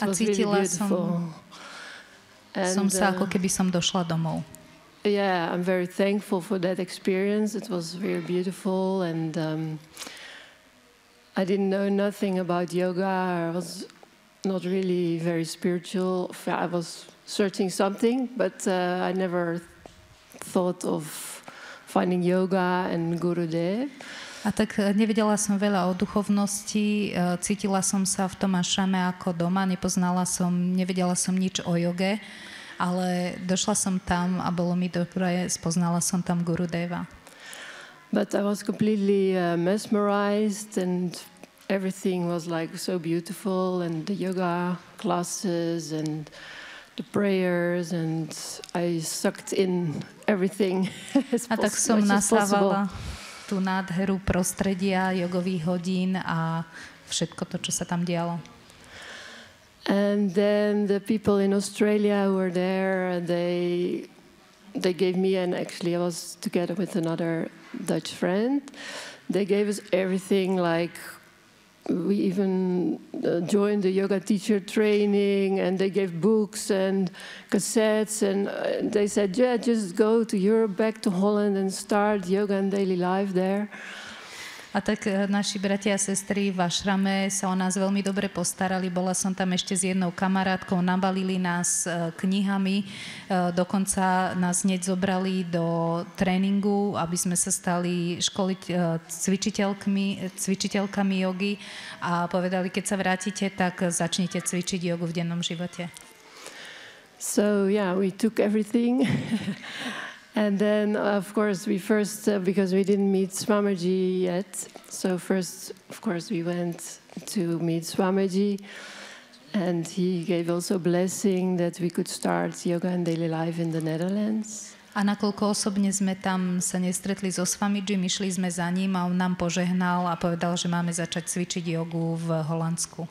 A cítila som sa, ako keby som došla domov. Yeah, I'm very thankful for that experience. It was very beautiful, and I didn't know nothing about yoga. I was not really very spiritual. I was searching something, but I never thought of finding yoga and Gurudev. A tak nevedela som veľa o duchovnosti, cítila som sa v tom ašrame ako doma, nevedela som nič o joge, ale došla som tam a bolo mi dobré, spoznala som tam Gurudeva. But I was completely mesmerized, and everything was like so beautiful, and the yoga classes and the prayers, and I sucked in everything a tak som nasávala tú nádheru prostredia, jogových hodín a všetko to, čo sa tam dialo. And then the people in Australia who were there, they gave me, and actually I was together with another Dutch friend, they gave us everything, like we even joined the yoga teacher training, and they gave books and cassettes, and they said, yeah, just go to Europe, back to Holland and start yoga and daily life there. A tak naši bratia a sestry v ašrame sa o nás veľmi dobre postarali. Bola som tam ešte s jednou kamarátkou, nabalili nás knihami, dokonca nás hneď zobrali do tréningu, aby sme sa stali školiť cvičiteľkami jogy a povedali, keď sa vrátite, tak začnite cvičiť jogu v dennom živote. So yeah, we took everything. And then, of course, we first, because we didn't meet Swamiji yet, so first, of course, we went to meet Swamiji, and he gave also a blessing that we could start yoga and daily life in the Netherlands. A nakoľko osobne sme tam sa nestretli so Swamijim, išli sme za ním a on nám požehnal a povedal, že máme začať cvičiť jogu v Holandsku.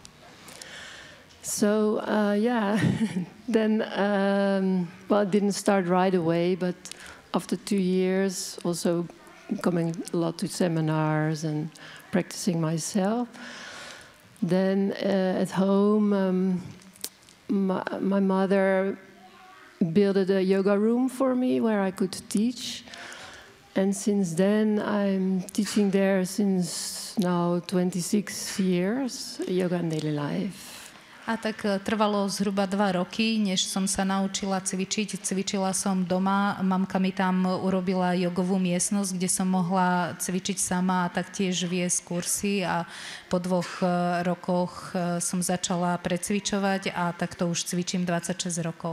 So, yeah, then, well, it didn't start right away, but after 2 years, also coming a lot to seminars and practicing myself, then at home, my mother built a yoga room for me where I could teach. And since then, I'm teaching there since now 26 years, yoga and daily life. A tak trvalo zhruba 2 roky, než som sa naučila cvičiť. Cvičila som doma, mamka mi tam urobila jogovú miestnosť, kde som mohla cvičiť sama a taktiež viesť kursy a po 2 rokoch som začala precvičovať a takto už cvičím 26 rokov.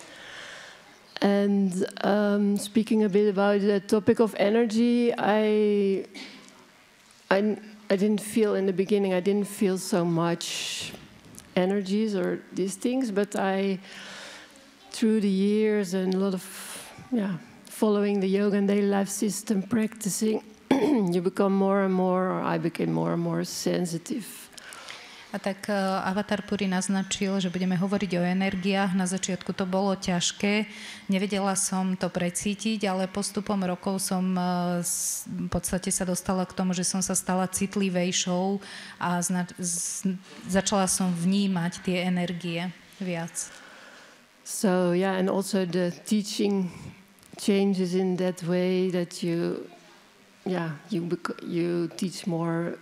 And speaking a bit about the topic of energy, I didn't feel in the beginning, I didn't feel so much energies or these things, but through the years and a lot of following the yoga and daily life system, practicing, you become more and more, or I became more and more sensitive. A tak Avatar Puri naznačil, že budeme hovoriť o energiách. Na začiatku to bolo ťažké, nevedela som to precítiť, ale postupom rokov som v podstate sa dostala k tomu, že som sa stala citlivejšou a začala som vnímať tie energie viac. So yeah, and also the teaching changes in that way that you teach more,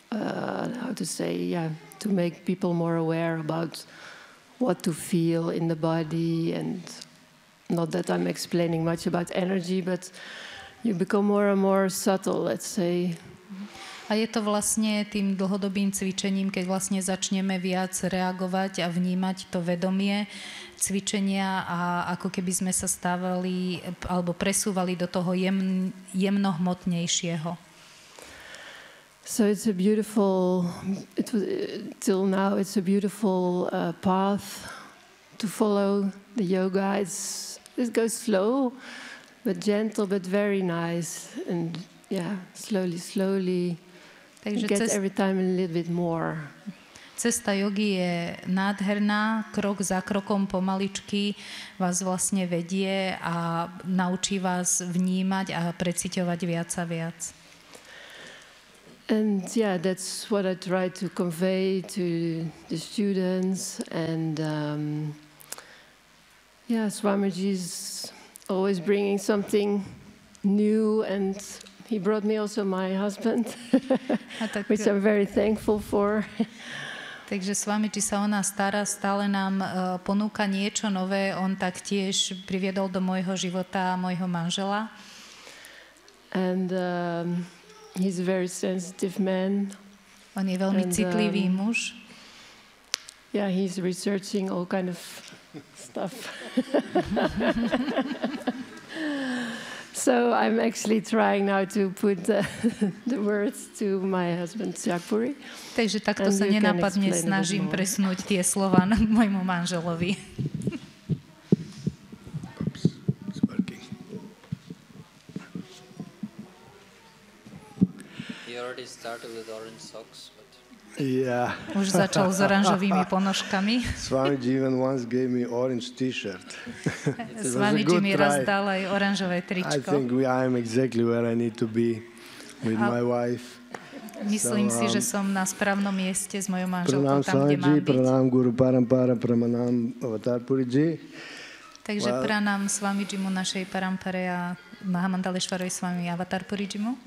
to make people more aware about what to feel in the body, and not that I'm explaining much about energy, but you become more and more subtle, let's say. A je to vlastne tým dlhodobým cvičením, keď vlastne začneme viac reagovať a vnímať to vedomie cvičenia a ako keby sme sa stávali alebo presúvali do toho jemnohmotnejšieho. So it's a beautiful, till now it's a beautiful path to follow the yoga. It goes slow, but gentle, but very nice. And slowly get every time a little bit more. Cesta jogy je nádherná, krok za krokom pomaličky vás vlastne vedie a naučí vás vnímať a preciťovať viac a viac. And yeah, that's what I try to convey to the students. And Swamiji is always bringing something new, and he brought me also my husband, which I'm very thankful for. Takže Swamiji sa o nás stará, stále nám ponúka niečo nové. On taktiež priviedol do môjho života môjho manžela. And he's a very sensitive man. On je veľmi citlivý muž. Yeah, he's researching all kind of stuff. So I'm actually trying now to put the words to my husband Jagpuri. Takže takto sa nenápadne snažím presunúť tie slova k môjmu manželovi. He already started with orange socks, but Yeah. Už začal s oranžovými ponožkami. Swamiji even once gave me orange t-shirt. Swamiji mi raz dal aj oranžové I tričko. think I am exactly where I need to be with my wife. Myslím si, že som na správnom mieste s mojou manželkou, Pranam tam, kde mám Swamiji, byť. pranam Guru Parampara, pranam Avatarpuriji. Takže pranam Swamijimu, našej parampare a Mahamandaleshvarovi Swami Avatarpurijimu.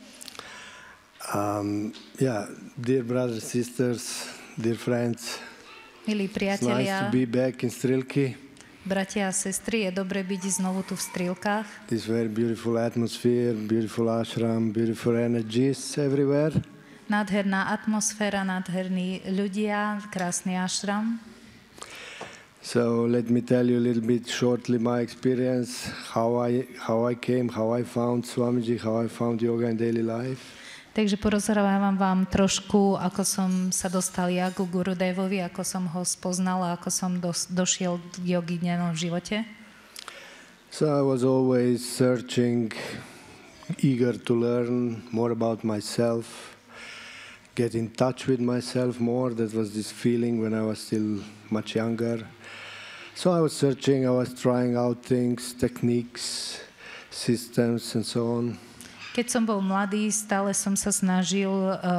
Dear brothers, sisters, dear friends, Milí it's nice to priatelia, be back in Strilki. bratia a sestry, je dobre byť znovu tu v Strilkách. This very beautiful atmosphere, beautiful ashram, beautiful energies everywhere. Nádherná atmosféra, nádherní ľudia, krásny ashram. So let me tell you a little bit shortly my experience, how I came, how I found Swamiji, how I found yoga in daily life. Takže porozprávam vám trošku, ako som sa dostal ja ku Gurudevovi, ako som ho spoznala, ako som došiel k jogi v živote. So I was always searching, eager to learn more about myself, get in touch with myself more. That was this feeling when I was still much younger. So I was searching, I was trying out things, techniques, systems and so on. Keď som bol mladý, stále som sa snažil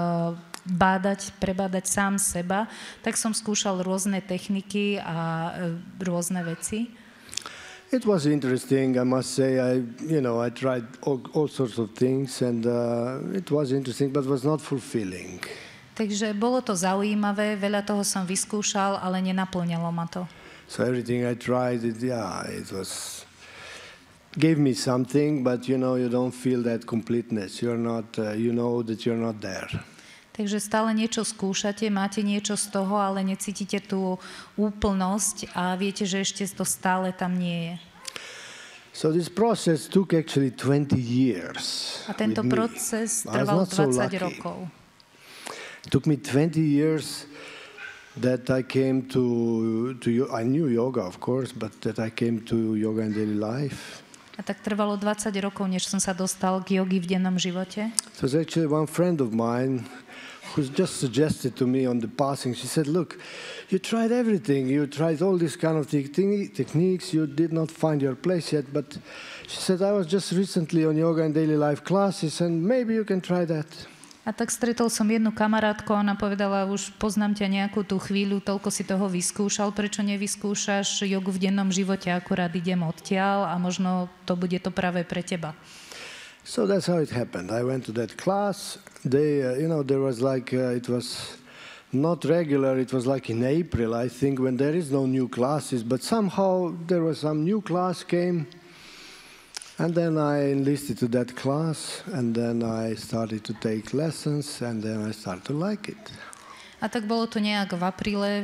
prebádať sám seba, tak som skúšal rôzne techniky a rôzne veci. It was interesting, I must say. I tried all sorts of things, and it was interesting, but was not fulfilling. Takže bolo to zaujímavé, veľa toho som vyskúšal, ale nenaplňalo ma to. So everything I tried, it was gave me something, but you don't feel that completeness. You're not, you know that you're not there. Takže stále niečo skúšate, máte niečo z toho, ale necítite tú úplnosť a viete, že ešte to stále tam nie je. So this process took actually 20 years. A tento proces trval 20 rokov. It took me 20 years that I came to I knew yoga, of course, but that I came to yoga in daily life. A tak trvalo 20 rokov, než som sa dostal k jogi v dennom živote. So it's actually one friend of mine who just suggested to me on the passing, she said, look, you tried everything, you tried all these kind of techniques, you did not find your place yet, but she said, I was just recently on yoga and daily life classes and maybe you can try that. A tak stretol som jednu kamarátku a ona povedala, už poznám ťa nejakú tú chvíľu, toľko si toho vyskúšal, prečo nevyskúšaš jogu v dennom živote, akurát idem odtiaľ a možno to bude to práve pre teba. So that's how it happened. I went to that class. There was like, it was not regular, it was like in April, I think, when there is no new classes, but somehow there was some new class came. And then I enlisted to that class, and then I started to take lessons, and then I started to like it. A tak bolo to nejak v apríle,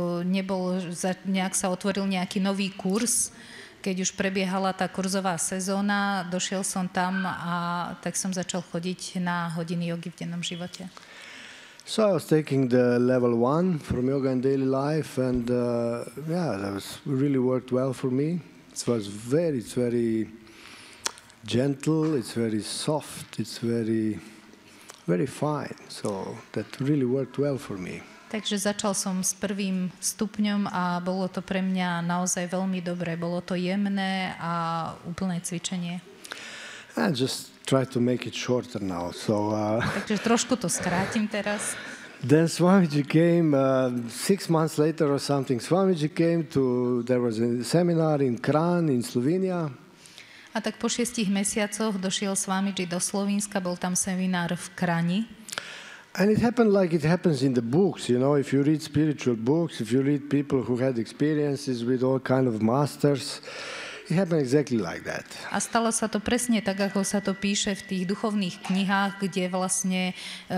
nejak sa otvoril nejaký nový kurz, keď už prebiehala tá kurzová sezóna, došiel som tam a tak som začal chodiť na hodiny jogy v dennom živote. So I was taking the level 1 from yoga and daily life, and that was really worked well for me. It's very gentle, it's very soft, it's very, very fine. So that really worked well for me. Takže začal som s prvým stupňom a bolo to pre mňa naozaj veľmi dobré. Bolo to jemné a úplné cvičenie. And just try to make it shorter now. So Takže trošku to skrátim teraz. then Swamiji came 6 months later or something. Swamiji came to, there was a seminar in Kran in Slovenia. A tak po 6 mesiacoch došiel Swamiji do Slovenska, bol tam seminár v Krani. And it happened like it happens in the books, you know, if you read spiritual books, if you read people who had experiences with all kind of masters, it happened exactly like that. A stalo sa to presne tak, ako sa to píše v tých duchovných knihách, kde vlastne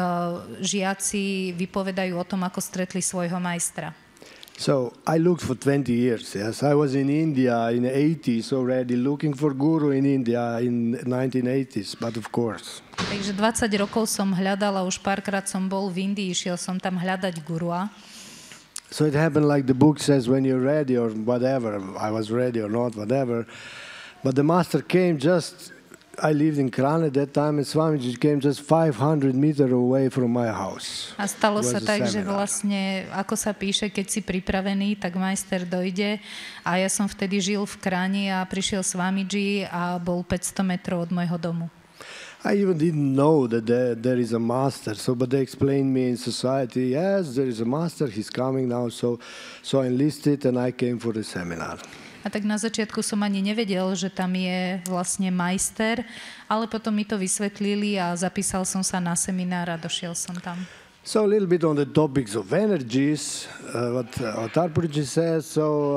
žiaci vypovedajú o tom, ako stretli svojho majstra. So I looked for 20 years, yes. I was in India in the 80s already, looking for guru in India in 1980s, but of course. Takže 20 rokov som hľadala, už párkrát som bol v Indii, išiel som tam hľadať gurua. So it happened like the book says, when you're ready or whatever. I was ready or not, whatever. But the master came just, I lived in Kran at that time, and Swamiji came just 500 meters away from my house. A stalo sa Was a tak, že seminar. vlastne, ako sa píše, keď si pripravený, tak majster dojde. A ja som vtedy žil v Kráni a prišiel Swamiji a bol 500 metrov od môjho domu. I even didn't know that there is a master. So, but they explained me in society, yes, there is a master, he's coming now. So I enlisted and I came for the seminar. A tak na začiatku som ani nevedel, že tam je vlastne majster, ale potom mi to vysvetlili a zapísal som sa na seminár a došiel som tam. So a little bit on the topics of energies, what Tarpurji says. So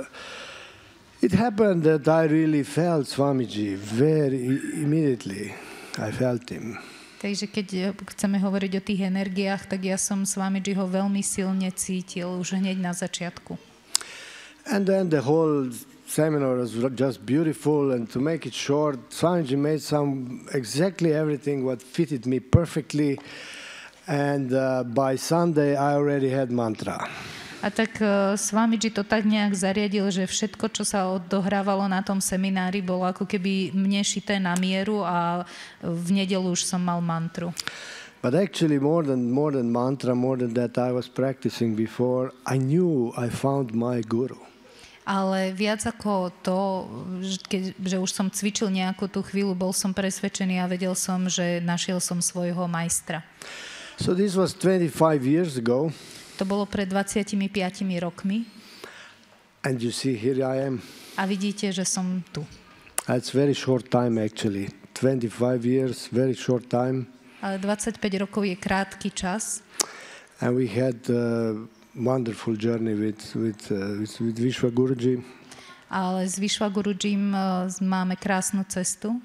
it happened that I really felt Swamiji very immediately. I felt him. Takže keď chceme hovoriť o tých energiách, tak ja som Swamijiho veľmi silne cítil už hneď na začiatku. And then the whole seminar was just beautiful. And to make it short, Swamiji made exactly everything what fitted me perfectly. And by Sunday, I already had mantra. A tak Swamiji to tak nejak zariadil, že všetko, čo sa odohrávalo na tom seminári, bolo ako keby mne šité na mieru a v nedeľu už som mal mantru. But actually, more than mantra, more than that, I was practicing before. I knew I found my guru. Ale viac ako to, že už som cvičil nejakú tú chvíľu, bol som presvedčený a vedel som, že našiel som svojho majstra. So this was 25 years ago. To bolo pred 25 rokmi. And you see, here I am. A vidíte, že som tu. That's very short time actually. 25 years, very short time. Ale 25 rokov je krátky čas. And we had a wonderful journey with Vishwa Guruji. Ale s Vishwa Gurujim máme krásnu cestu.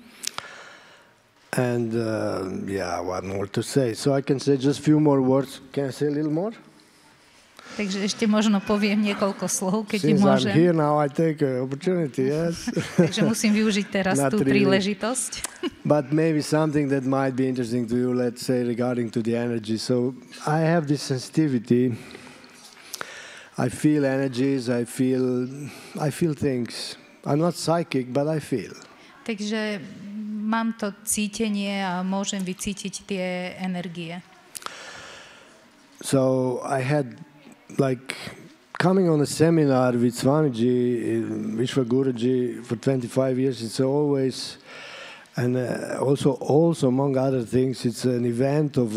And what more to say? So I can say just few more words. Can I say a little more? Takže ešte možno poviem niekoľko slov, keď Since môžem. I'm here now, I take an opportunity, yes. Takže musím využiť teraz Not tú really. príležitosť. But maybe something that might be interesting to you, let's say, regarding to the energy. So I have this sensitivity. I feel energies, I feel things. I'm not psychic, but I feel. Takže mám to cítenie a môžem vycítiť tie energie. So I had like coming on a seminar with Swamiji, Vishwa Guruji for 25 years. It's always, and also among other things, it's an event of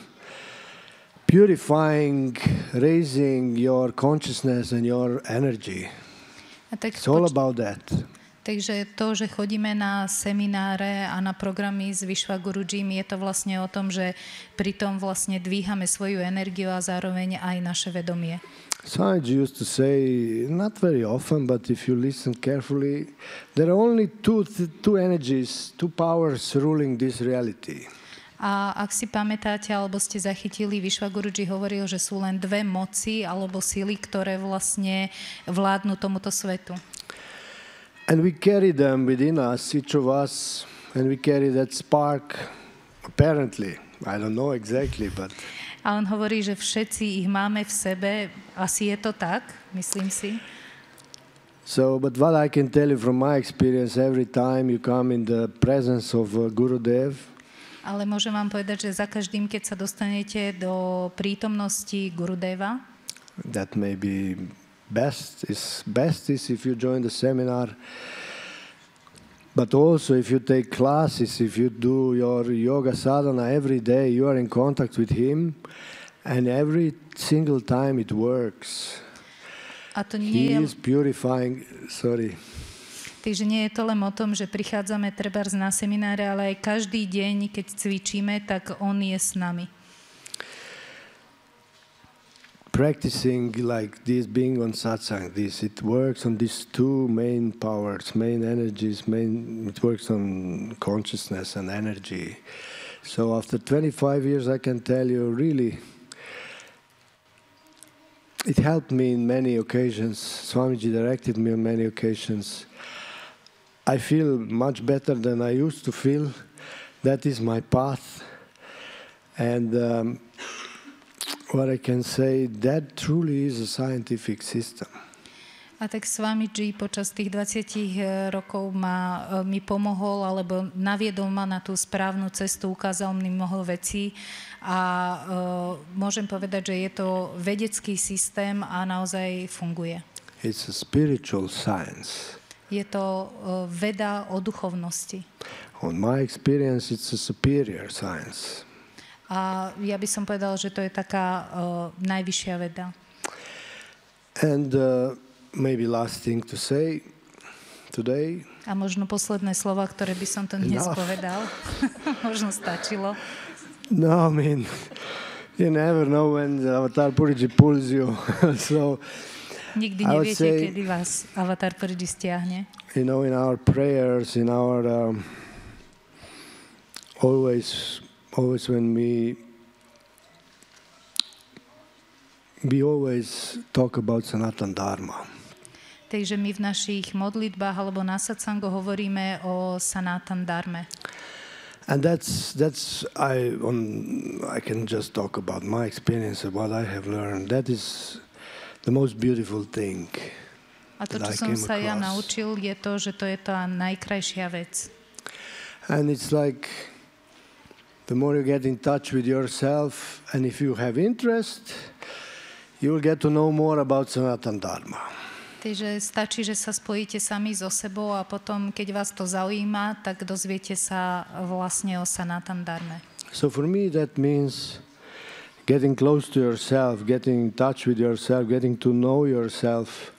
purifying, raising your consciousness and your energy. A tak It's all about that. Takže to, že chodíme na semináre a na programy s Vishwa Gurujim, je to vlastne o tom, že pritom vlastne dvíhame svoju energiu a zároveň aj naše vedomie. Swamiji used to say, not very often, but if you listen carefully, there are only two energies, two powers ruling this reality. A ak si pamätáte, alebo ste zachytili, Vishwa Guruji hovoril, že sú len dve moci alebo sily, ktoré vlastne vládnu tomuto svetu. And we carry them within us, each of us, and we carry that spark, apparently. I don't know exactly, but... A on hovorí, že všetci ich máme v sebe. Asi je to tak, myslím si. So, but what I can tell you from my experience, every time you come in the presence of Gurudev, Ale môžem vám povedať, že za každým, keď sa dostanete do prítomnosti Gurudeva, that may be best is if you join the seminar. But also if you take classes, if you do your yoga sadhana every day, you are in contact with him, and every single time it works. A to nie He je... is purifying, sorry. Takže nie je to len o tom, že prichádzame trebárs na semináre, ale aj každý deň, keď cvičíme, tak on je s nami. Practicing like this, being on satsang, it works on these two main powers, main energies, it works on consciousness and energy. So after 25 years, I can tell you, really, it helped me in many occasions. Swamiji directed me on many occasions. I feel much better than I used to feel. That is my path. And what I can say, that truly is a scientific system. A tak Swamiji počas tých 20 rokov mi pomohol, alebo naviedol ma na tú správnu cestu, ukázal mi mnoho vecí a môžem povedať, že je to vedecký systém a naozaj funguje. It's a spiritual science. Je to veda o duchovnosti. On my experience, it's a superior science. A ja by som povedal, že to je taká najvyššia veda. And maybe last thing to say today. A možno posledné slova, ktoré by som to dnes povedal. Možno stačilo. No, I mean, you never know when the Avatar Puriji pulls you. So nikdy neviete, kedy vás Avatar Puriji stiahne. You know, in our prayers, in our always when we always talk about Sanatana Dharma. Takže my v našich modlitbách alebo na satsangu hovoríme o Sanatana Dharme. And I can just talk about my experience of what I have learned. That is the most beautiful thing. A to, čo som sa ja naučil, je to, že to je tá najkrajšia vec. And it's like the more you get in touch with yourself, and if you have interest, you will get to know more about Sanatana Dharma. Takže stačí, že sa spojíte sami so sebou a potom, keď vás to zaujíma, tak dozviete sa vlastne o Sanatana Dharme. So for me that means getting close to yourself, getting in touch with yourself, getting to know yourself.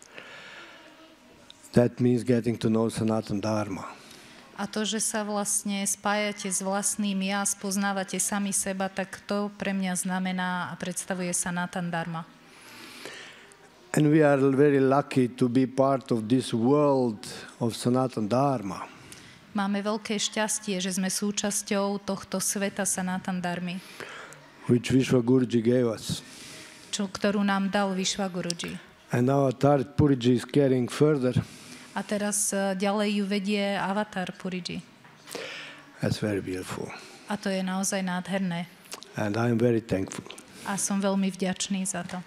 That means getting to know Sanatana Dharma. A to, že sa vlastne spájate s vlastným ja, spoznávate sami seba, tak to pre mňa znamená a predstavuje Sanatana Dharma. And we are very lucky to be part of this world of Sanatana Dharma. Máme veľké šťastie, že sme súčasťou tohto sveta Sanatana Dharmy. Which Vishwaguruji gave us. Ktorú nám dal Vishwaguruji. And now Avatar Puriji is carrying further. A teraz ďalej ju vedie Avatar Puriji. That's very beautiful. A to je naozaj nádherné. And I'm very thankful. A som veľmi vďačný za to.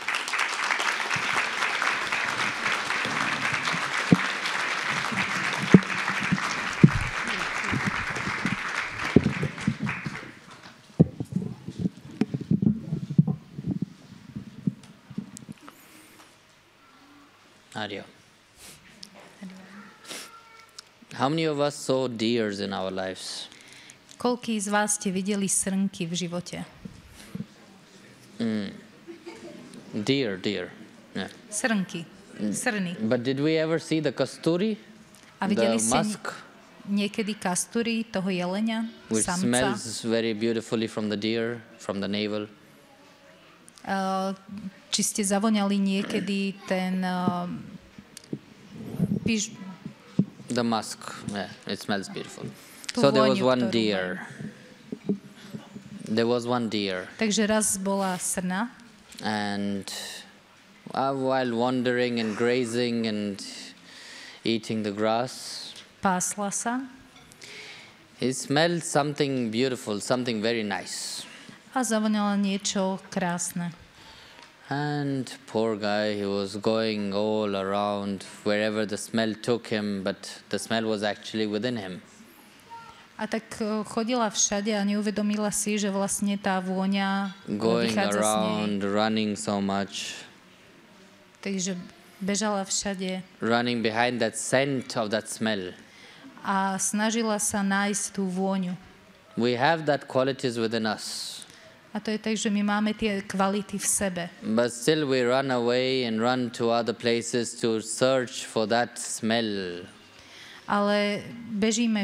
Arya. How many of us saw deers in our lives? Koľký z vás ste videli srnky v živote? Deer. Yeah. Srnky. Srny. But did we ever see the kasturi? A videli The ste musk? niekedy kasturi, toho jelenia, Which samca? smells very beautifully from the deer, from the navel. Či ste zavoňali niekedy ten The musk, yeah, it smells beautiful. tú So there was vôňu, one ktorú deer. majú? There was one deer. Takže raz bola srna And while wandering and grazing and eating the grass, pásla sa he smelled something beautiful, something very nice. a zavoňala niečo krásne. And poor guy, he was going all around wherever the smell took him, but the smell was actually within him. A tak chodila všade a neuvedomila si, že vlastne tá vôňa Going vychádza z nej. around, running so much, Takže bežala všade running behind that scent of that smell. a snažila sa nájsť tú vôňu. We have that qualities within us. A to je tak, že my máme tie kvality v sebe. But still we run away and run to other places to search for that smell. Ale bežíme